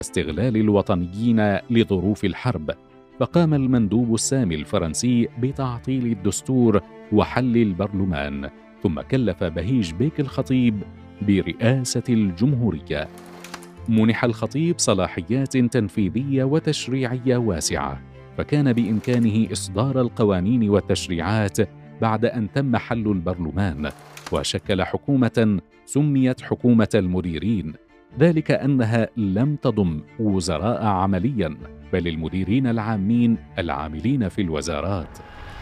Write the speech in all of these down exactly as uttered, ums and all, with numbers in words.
استغلال الوطنيين لظروف الحرب، فقام المندوب السامي الفرنسي بتعطيل الدستور وحل البرلمان، ثم كلف بهيج بيك الخطيب برئاسة الجمهورية. منح الخطيب صلاحيات تنفيذية وتشريعية واسعة، فكان بإمكانه إصدار القوانين والتشريعات بعد أن تم حل البرلمان، وشكل حكومة سميت حكومة المديرين، ذلك أنها لم تضم وزراء عملياً، بل المديرين العامين العاملين في الوزارات.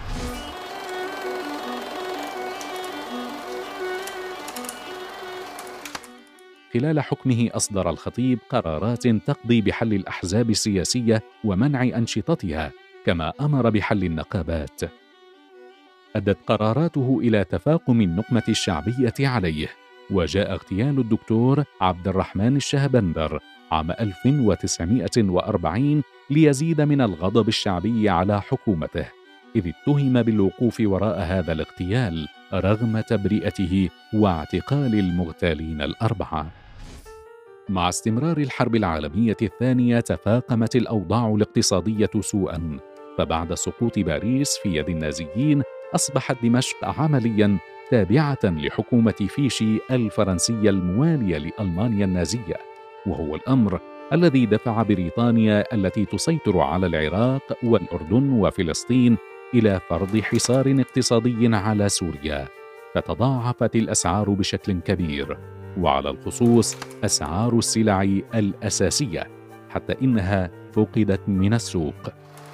خلال حكمه أصدر الخطيب قرارات تقضي بحل الأحزاب السياسية ومنع أنشطتها، كما أمر بحل النقابات. أدت قراراته إلى تفاقم النقمة الشعبية عليه، وجاء اغتيال الدكتور عبد الرحمن الشهبندر عام ألف وتسعمائة وأربعين ليزيد من الغضب الشعبي على حكومته، إذ اتهم بالوقوف وراء هذا الاغتيال رغم تبرئته واعتقال المغتالين الأربعة. مع استمرار الحرب العالمية الثانية تفاقمت الأوضاع الاقتصادية سوءاً، فبعد سقوط باريس في يد النازيين أصبحت دمشق عملياً تابعة لحكومة فيشي الفرنسية الموالية لألمانيا النازية، وهو الأمر الذي دفع بريطانيا التي تسيطر على العراق والأردن وفلسطين إلى فرض حصار اقتصادي على سوريا، فتضاعفت الأسعار بشكل كبير، وعلى الخصوص أسعار السلع الأساسية، حتى إنها فقدت من السوق.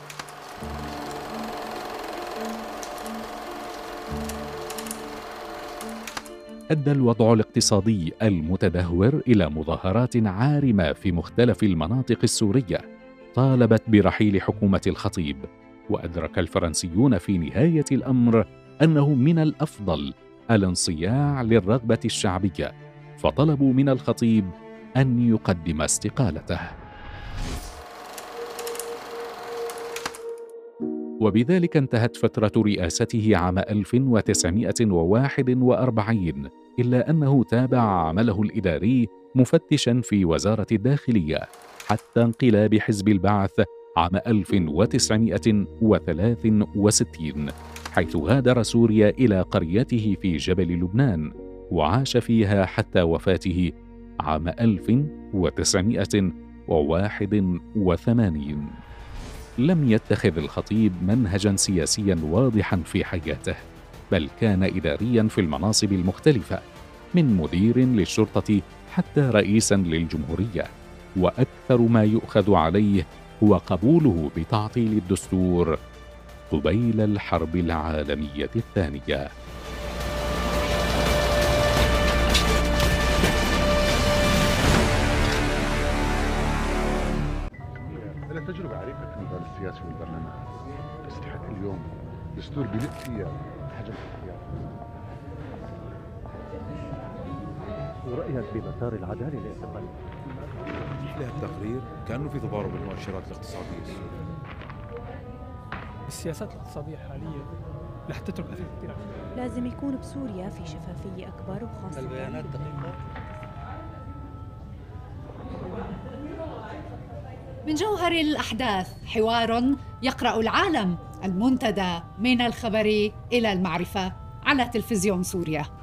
أدى الوضع الاقتصادي المتدهور إلى مظاهرات عارمة في مختلف المناطق السورية طالبت برحيل حكومة الخطيب، وأدرك الفرنسيون في نهاية الأمر أنه من الأفضل الانصياع للرغبة الشعبية، فطلبوا من الخطيب أن يقدم استقالته. وبذلك انتهت فترة رئاسته عام ألف وتسعمائة وواحد وأربعين، إلا أنه تابع عمله الإداري مفتشاً في وزارة الداخلية حتى انقلاب حزب البعث عام ألف وتسعمائة وثلاث وستين، حيث غادر سوريا إلى قريته في جبل لبنان، وعاش فيها حتى وفاته عام ألف وتسعمائة وواحد وثمانين. لم يتخذ الخطيب منهجاً سياسياً واضحاً في حياته، بل كان إدارياً في المناصب المختلفة، من مدير للشرطة حتى رئيساً للجمهورية، وأكثر ما يؤخذ عليه هو قبوله بتعطيل الدستور قبيل الحرب العالمية الثانية. أنا تجربة عريقة في المجال السياسي والبرلمان، تستحق اليوم دستور بلد فيها حجم الاختيار. ورأيك بمسار العدالة الانتقالية؟ لها التقرير كأنه في تضارب بالمؤشرات الاقتصادية السورية. السياسات الاقتصادية الحالية رح تترك أثر كثير. لازم يكون بسوريا في شفافية أكبر، وخاصة البيانات دقيقة. من جوهر الأحداث حوار يقرأ العالم، المنتدى من الخبر إلى المعرفة على تلفزيون سوريا.